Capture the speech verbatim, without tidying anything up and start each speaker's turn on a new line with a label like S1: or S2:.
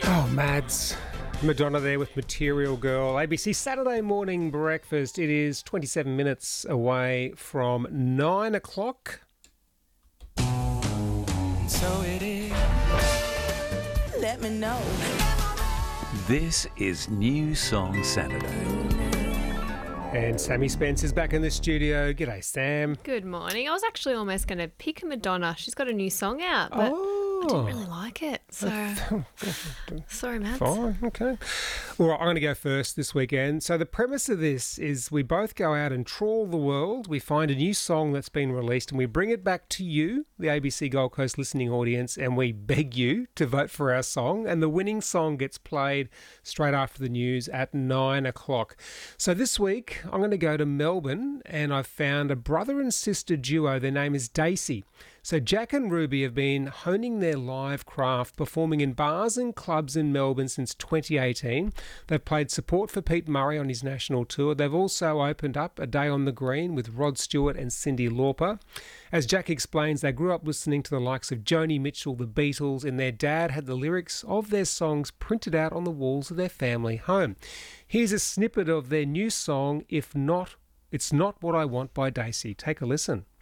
S1: Oh, Mads. Madonna there with Material Girl. A B C Saturday morning breakfast. It is twenty-seven minutes away from nine o'clock.
S2: So it is.
S3: Let me know.
S4: This is New Song Saturday.
S1: And Sammy Spence is back in the studio. G'day, Sam.
S5: Good morning. I was actually almost going to pick Madonna. She's got a new song out, but
S1: Oh.
S5: I didn't really like it. So, sorry, Matt.
S1: Fine, okay. All right, I'm going to go first this weekend. So the premise of this is we both go out and trawl the world. We find a new song that's been released and we bring it back to you, the A B C Gold Coast listening audience, and we beg you to vote for our song. And the winning song gets played straight after the news at nine o'clock. So this week, I'm going to go to Melbourne and I've found a brother and sister duo. Their name is Dacey. So Jack and Ruby have been honing their live craft, performing in bars and clubs in Melbourne since twenty eighteen. They've played support for Pete Murray on his national tour. They've also opened up A Day on the Green with Rod Stewart and Cyndi Lauper. As Jack explains, they grew up listening to the likes of Joni Mitchell, the Beatles, and their dad had the lyrics of their songs printed out on the walls of their family home. Here's a snippet of their new song, If Not, It's Not What I Want by Dacey. Take a listen.